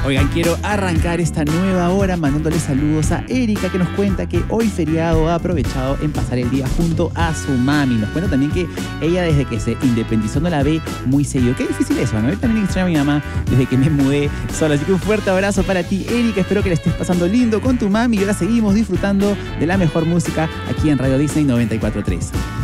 Oigan, quiero arrancar esta nueva hora mandándole saludos a Erika, que nos cuenta que hoy feriado ha aprovechado en pasar el día junto a su mami. Nos cuenta también que ella desde que se independizó no la ve muy seguido. Qué difícil eso, ¿no? Yo también extraño a mi mamá desde que me mudé sola. Así que un fuerte abrazo para ti, Erika. Espero que la estés pasando lindo con tu mami y ahora seguimos disfrutando de la mejor música aquí en Radio Disney 94.3.